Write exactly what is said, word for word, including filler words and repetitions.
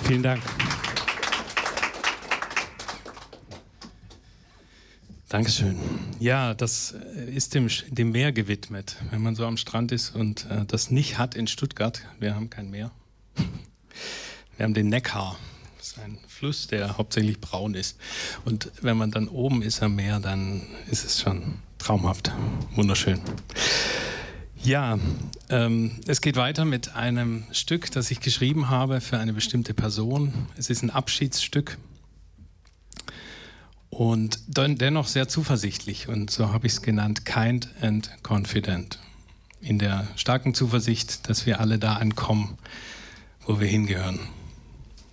Vielen Dank. Dankeschön. Ja, das ist dem, dem Meer gewidmet. Wenn man so am Strand ist und äh, das nicht hat in Stuttgart, wir haben kein Meer. Wir haben den Neckar. Das ist ein Fluss, der hauptsächlich braun ist. Und wenn man dann oben ist am Meer, dann ist es schon traumhaft. Wunderschön. Ja, ähm, es geht weiter mit einem Stück, das ich geschrieben habe für eine bestimmte Person. Es ist ein Abschiedsstück. Und dennoch sehr zuversichtlich, und so habe ich es genannt, kind and confident. In der starken Zuversicht, dass wir alle da ankommen, wo wir hingehören.